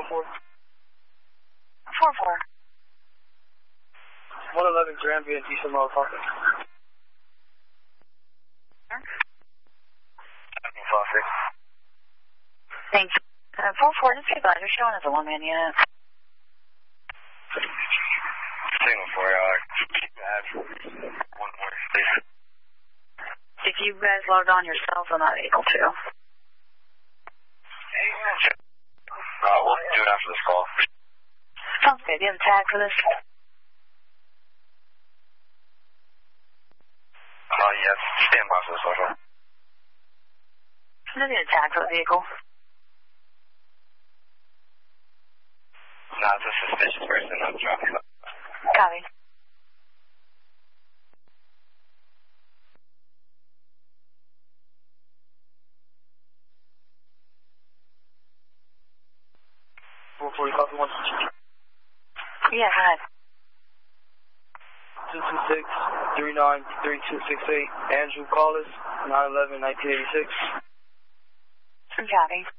4-4. 4-4. 111 Granby and Diesel motherfucker. Thanks. 4-4, just be glad you're showing as a one-man unit. Signal 4, add one more, please. If you guys logged on yourself, I'm not able to. We'll do it after this call. Sounds good. Do you have a tag for this? Yes. Stand by for the social. Do you need a tag for the vehicle? No, it's a suspicious person. I'm dropping it. Copy. Copy 1. Yeah, hi. 226-393268. Andrew Collis, 9/11/1986. Copy.